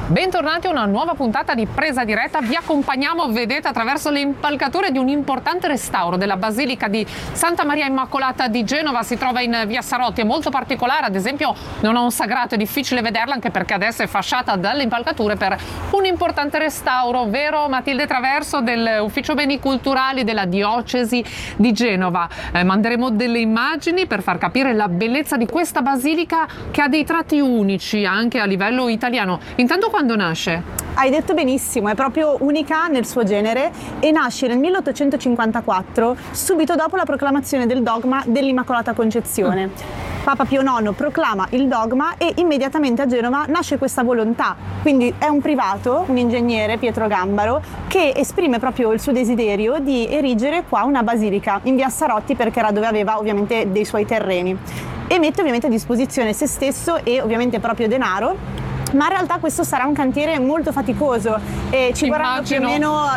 Bentornati a una nuova puntata di Presa Diretta. Vi accompagniamo, vedete, attraverso le impalcature di un importante restauro della Basilica di Santa Maria Immacolata di Genova. Si trova in via Sarotti, è molto particolare, ad esempio non ha un sagrato, è difficile vederla anche perché adesso è fasciata dalle impalcature per un importante restauro, vero Matilde Traverso, dell'Ufficio Beni Culturali della Diocesi di Genova. Manderemo delle immagini per far capire la bellezza di questa basilica che ha dei tratti unici anche a livello italiano. Intanto, quando nasce? Hai detto benissimo, è proprio unica nel suo genere e nasce nel 1854, subito dopo la proclamazione del dogma dell'Immacolata Concezione. Papa Pio IX proclama il dogma e immediatamente a Genova nasce questa volontà. Quindi è un privato, un ingegnere, Pietro Gambaro, che esprime proprio il suo desiderio di erigere qua una basilica in via Sarotti, perché era dove aveva ovviamente dei suoi terreni, e mette ovviamente a disposizione se stesso e ovviamente proprio denaro. Ma in realtà questo sarà un cantiere molto faticoso e ci vorranno più o meno